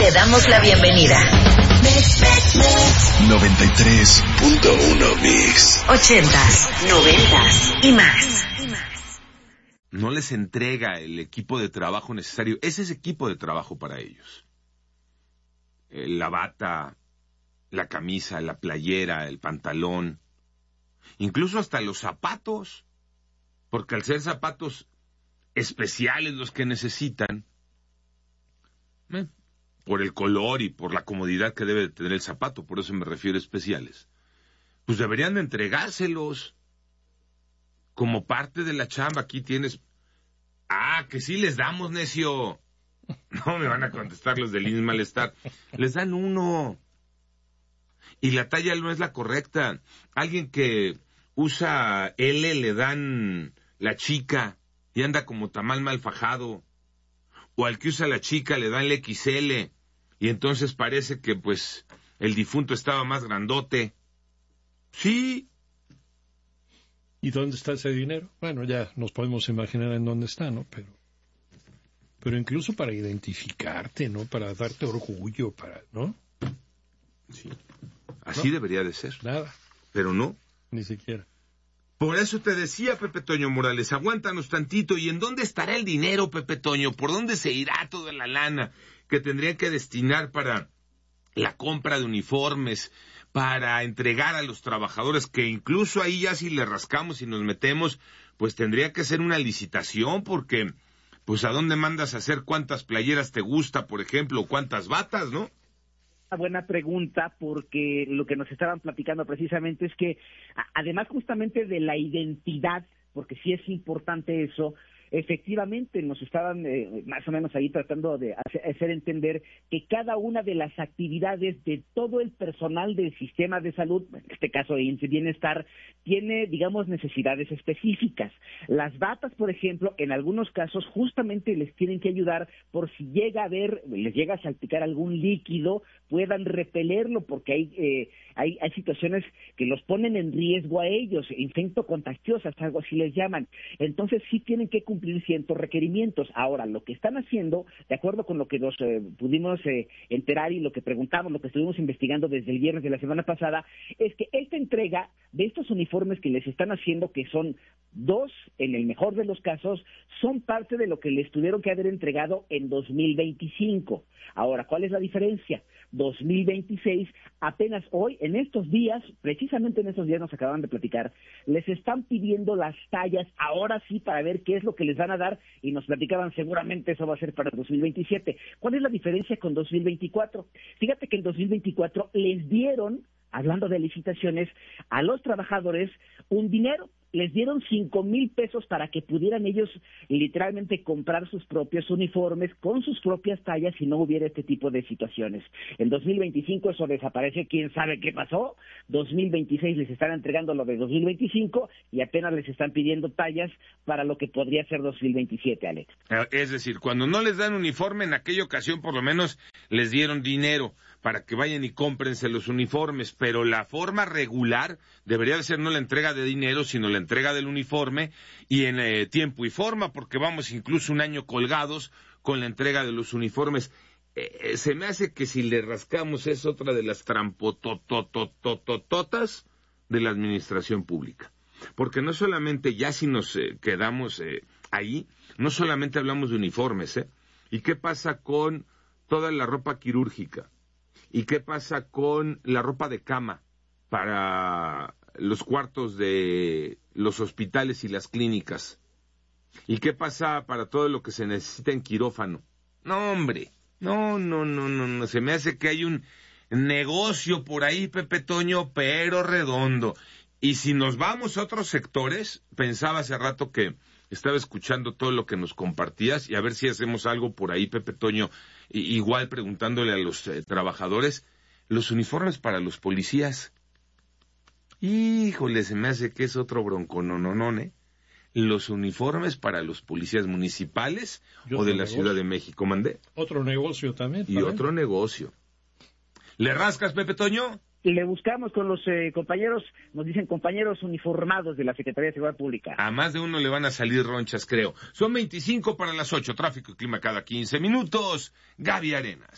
Te damos la bienvenida. 93.1 Mix. 80s, 90s y más. No les entrega el equipo de trabajo necesario. Ese es equipo de trabajo para ellos. La bata, la camisa, la playera, el pantalón, incluso hasta los zapatos, porque al ser zapatos especiales los que necesitan, por el color y por la comodidad que debe de tener el zapato, por eso me refiero a especiales, pues deberían de entregárselos como parte de la chamba. Aquí tienes... que sí les damos, necio. No me van a contestar los del INS Malestar. Les dan uno. Y la talla no es la correcta. Alguien que usa L le dan la chica y anda como tamal mal fajado. O al que usa la chica le dan el XL y entonces parece que pues el difunto estaba más grandote. Sí. ¿Y dónde está ese dinero? Bueno, ya nos podemos imaginar en dónde está, ¿no? Pero incluso para identificarte, ¿no? Para darte orgullo, ¿no? Sí. Así debería de ser. Nada. Pero no. Ni siquiera. Por eso te decía, Pepe Toño Morales, aguántanos tantito. ¿Y en dónde estará el dinero, Pepe Toño? ¿Por dónde se irá toda la lana que tendrían que destinar para la compra de uniformes, para entregar a los trabajadores, que incluso ahí ya si le rascamos y nos metemos, pues tendría que ser una licitación, porque pues ¿a dónde mandas a hacer cuántas playeras te gusta, por ejemplo, cuántas batas, no? Una buena pregunta, porque lo que nos estaban platicando precisamente es que, además justamente de la identidad, porque sí es importante eso, efectivamente nos estaban más o menos ahí tratando de hacer entender que cada una de las actividades de todo el personal del sistema de salud, en este caso de IMSS Bienestar, tiene, digamos, necesidades específicas. Las batas, por ejemplo, en algunos casos justamente les tienen que ayudar por si les llega a salpicar algún líquido, puedan repelerlo, porque hay situaciones que los ponen en riesgo a ellos, infecto-contagiosas, algo así les llaman. Entonces sí tienen que cumplir ciertos requerimientos. Ahora, lo que están haciendo, de acuerdo con lo que nos pudimos enterar y lo que preguntamos, lo que estuvimos investigando desde el viernes de la semana pasada, es que esta entrega de estos uniformes que les están haciendo, que son 2, en el mejor de los casos, son parte de lo que les tuvieron que haber entregado en 2025. Ahora, ¿cuál es la diferencia? 2026, apenas hoy, en estos días, precisamente en estos días nos acaban de platicar, les están pidiendo las tallas, ahora sí, para ver qué es lo que les van a dar, y nos platicaban, seguramente eso va a ser para 2027. ¿Cuál es la diferencia con 2024? Fíjate que en 2024 les dieron, hablando de licitaciones, a los trabajadores un dinero. Les dieron 5,000 pesos para que pudieran ellos literalmente comprar sus propios uniformes con sus propias tallas si no hubiera este tipo de situaciones. En 2025 eso desaparece, quién sabe qué pasó. 2026 les están entregando lo de 2025 y apenas les están pidiendo tallas para lo que podría ser 2027, Alex. Es decir, cuando no les dan uniforme, en aquella ocasión por lo menos les dieron dinero para que vayan y cómprense los uniformes, pero la forma regular debería de ser no la entrega de dinero, sino la entrega del uniforme y en tiempo y forma, porque vamos incluso un año colgados con la entrega de los uniformes. Se me hace que si le rascamos es otra de las trampototototototas de la administración pública, porque no solamente ya si nos quedamos ahí, no solamente hablamos de uniformes, ¿y qué pasa con toda la ropa quirúrgica? ¿Y qué pasa con la ropa de cama para los cuartos de los hospitales y las clínicas? ¿Y qué pasa para todo lo que se necesita en quirófano? No, hombre, no, se me hace que hay un negocio por ahí, Pepe Toño, pero redondo. Y si nos vamos a otros sectores, pensaba hace rato que estaba escuchando todo lo que nos compartías y a ver si hacemos algo por ahí, Pepe Toño, igual preguntándole a los trabajadores, los uniformes para los policías. Híjole, se me hace que es otro bronco, no, los uniformes para los policías municipales o de la Ciudad de México, mandé. Otro negocio también. Y otro negocio. ¿Le rascas, Pepe Toño? Le buscamos con los compañeros, nos dicen compañeros uniformados de la Secretaría de Seguridad Pública. A más de uno le van a salir ronchas, creo. Son 25 para las 8, tráfico y clima cada 15 minutos. Gaby Arenas.